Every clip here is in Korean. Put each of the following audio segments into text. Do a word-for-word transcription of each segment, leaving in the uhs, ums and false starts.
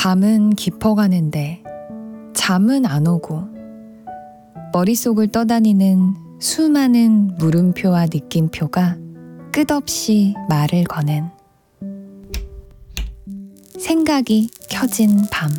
밤은 깊어가는데 잠은 안 오고 머릿속을 떠다니는 수많은 물음표와 느낌표가 끝없이 말을 거는 생각이 켜진 밤.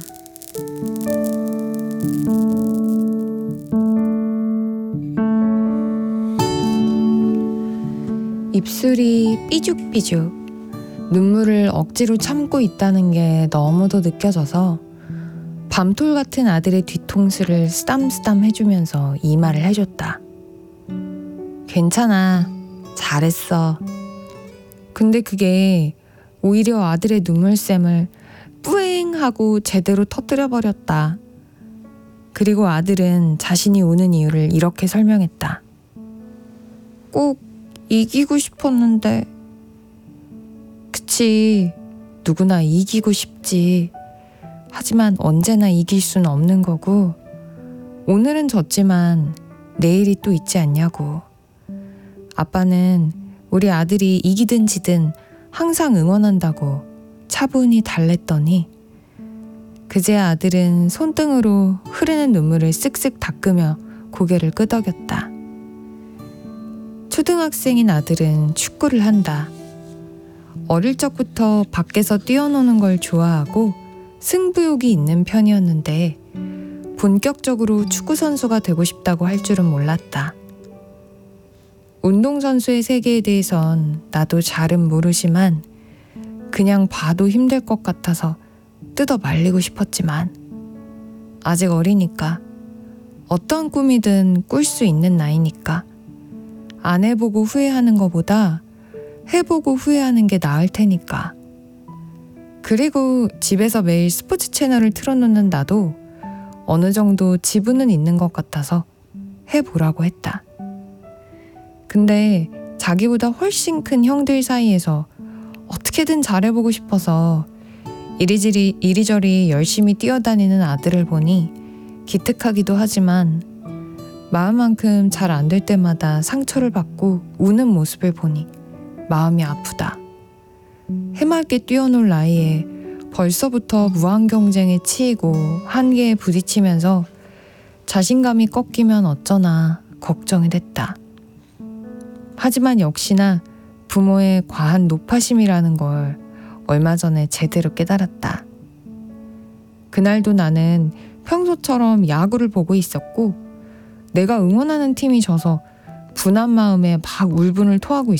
입술이 삐죽삐죽 눈물을 억지로 참고 있다는 게 너무도 느껴져서 밤톨 같은 아들의 뒤통수를 쓰담쓰담 해주면서 이 말을 해줬다. 괜찮아. 잘했어. 근데 그게 오히려 아들의 눈물샘을 뿌잉 하고 제대로 터뜨려버렸다. 그리고 아들은 자신이 우는 이유를 이렇게 설명했다. 꼭 이기고 싶었는데. 그치, 누구나 이기고 싶지. 하지만 언제나 이길 수는 없는 거고 오늘은 졌지만 내일이 또 있지 않냐고. 아빠는 우리 아들이 이기든 지든 항상 응원한다고 차분히 달랬더니 그제야 아들은 손등으로 흐르는 눈물을 쓱쓱 닦으며 고개를 끄덕였다. 초등학생인 아들은 축구를 한다. 어릴 적부터 밖에서 뛰어노는 걸 좋아하고 승부욕이 있는 편이었는데 본격적으로 축구선수가 되고 싶다고 할 줄은 몰랐다. 운동선수의 세계에 대해선 나도 잘은 모르지만 그냥 봐도 힘들 것 같아서 뜯어 말리고 싶었지만 아직 어리니까 어떤 꿈이든 꿀 수 있는 나이니까 안 해보고 후회하는 것보다 해보고 후회하는 게 나을 테니까. 그리고 집에서 매일 스포츠 채널을 틀어놓는 나도 어느 정도 지분은 있는 것 같아서 해보라고 했다. 근데 자기보다 훨씬 큰 형들 사이에서 어떻게든 잘해보고 싶어서 이리저리, 이리저리 열심히 뛰어다니는 아들을 보니 기특하기도 하지만 마음만큼 잘 안 될 때마다 상처를 받고 우는 모습을 보니 마음이 아프다. 해맑게 뛰어놀 나이에 벌써부터 무한 경쟁에 치이고 한계에 부딪히면서 자신감이 꺾이면 어쩌나 걱정이 됐다. 하지만 역시나 부모의 과한 노파심이라는 걸 얼마 전에 제대로 깨달았다. 그날도 나는 평소처럼 야구를 보고 있었고 내가 응원하는 팀이 져서 분한 마음에 막 울분을 토하고